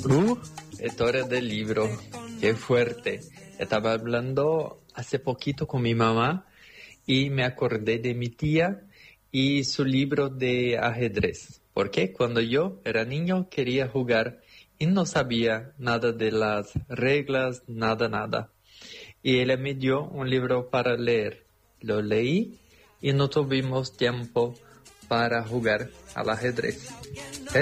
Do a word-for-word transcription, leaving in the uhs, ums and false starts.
Uh, historia del libro, qué fuerte. Estaba hablando hace poquito con mi mamá y me acordé de mi tía y su libro de ajedrez. Porque cuando yo era niño quería jugar y no sabía nada de las reglas, nada, nada. Y ella me dio un libro para leer. Lo leí y no tuvimos tiempo para jugar al ajedrez.